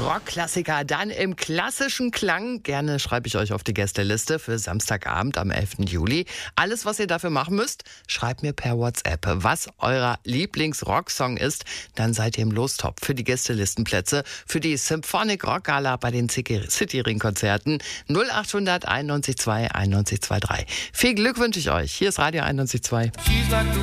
Rockklassiker dann im klassischen Klang. Gerne schreibe ich euch auf die Gästeliste für Samstagabend am 11. Juli. Alles, was ihr dafür machen müsst, schreibt mir per WhatsApp, was euer Lieblings-Rocksong ist. Dann seid ihr im Lostopf für die Gästelistenplätze für die Symphonic Rock Gala bei den City Ring Konzerten 0800 91 2 91 23. Viel Glück wünsche ich euch. Hier ist Radio 91.2.